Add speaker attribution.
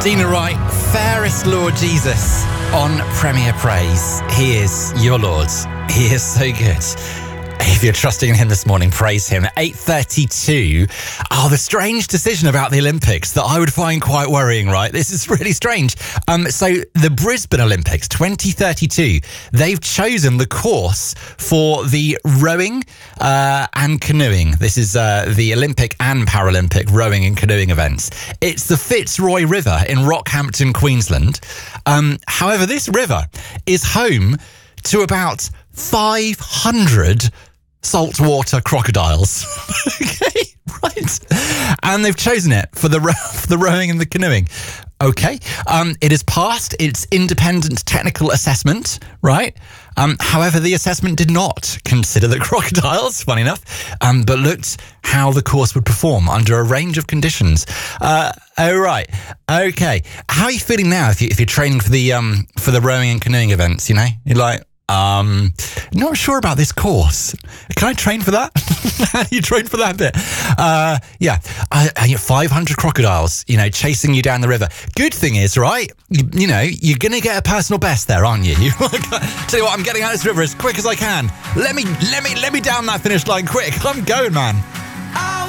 Speaker 1: Dina Wright, fairest Lord Jesus on Premier Praise. He is your Lord. He is so good. If you're trusting in him this morning, praise him. 8:32. Oh, the strange decision about the Olympics that I would find quite worrying, right? This is really strange. So the Brisbane Olympics 2032, they've chosen the course for the rowing and canoeing. This is the Olympic and Paralympic rowing and canoeing events. It's the Fitzroy River in Rockhampton, Queensland. However, this river is home to about 500 saltwater crocodiles. Okay, right. And they've chosen it for the rowing and the canoeing. Okay. It has passed its independent technical assessment, right? However, the assessment did not consider the crocodiles, funny enough, but looked how the course would perform under a range of conditions. Oh, right. Okay. How are you feeling now if you're training for the rowing and canoeing events, you know? You're like, not sure about this course. Can I train for that? How do you train for that bit? Yeah. 500 crocodiles, chasing you down the river. Good thing is, right, you're going to get a personal best there, aren't you? Tell you what, I'm getting out of this river as quick as I can. Let me down that finish line quick. I'm going, man.